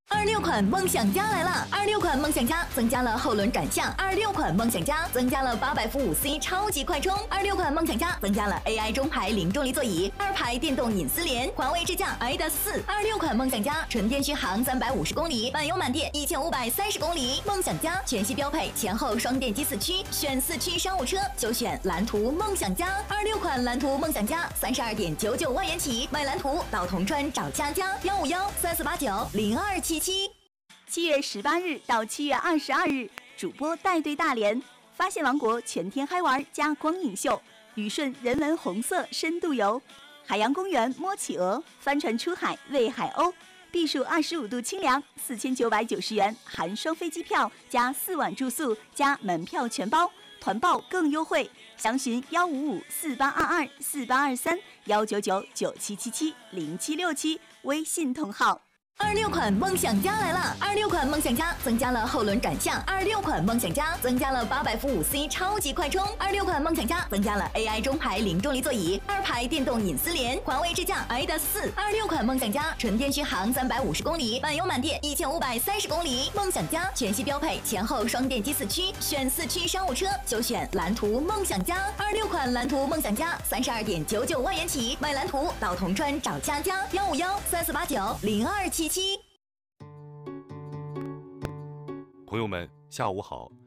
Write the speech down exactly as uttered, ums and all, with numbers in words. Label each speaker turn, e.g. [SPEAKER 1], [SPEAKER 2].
[SPEAKER 1] 二六款梦想家来了！二六款梦想家增加了后轮转向，二六款梦想家增加了八百伏五 C 超级快充，二六款梦想家增加了 A I 中排零重力座椅，二排电动隐私联，环卫智驾 I D A S 四。二六款梦想家纯电续航三百五十公里，满油满电一千五百三十公里。梦想家全系标配前后双电机四驱，选四驱商务车就选蓝图梦想家。二六款蓝图梦想家三十二点九九万元起，买蓝图到铜川找佳佳，幺五幺三四八九零二七七。
[SPEAKER 2] 七月十八日到七月二十二日，主播带队大连，发现王国全天嗨玩加光影秀，旅顺人文红色深度游，海洋公园摸企鹅，帆船出海喂海鸥，避暑二十五度清凉，四千九百九十元含双飞机票加四晚住宿加门票全包，团报更优惠，详询幺五五四八二二四八二三幺九九九七七七零七六七微信同号。
[SPEAKER 1] 二六款梦想家来了！二六款梦想家增加了后轮转向，二六款梦想家增加了八百伏五 C 超级快充，二六款梦想家增加了 A I 中排零重力座椅，二排电动隐私联，环卫智驾 I D A S 四。二六款梦想家纯电续航三百五十公里，满油满电一千五百三十公里。梦想家全系标配前后双电机四驱，选四驱商务车就选蓝图梦想家。二六款蓝图梦想家三十二点九九万元起，买蓝图到铜川找佳佳，幺五幺三四八九零二七七。
[SPEAKER 3] 朋友们，下午好！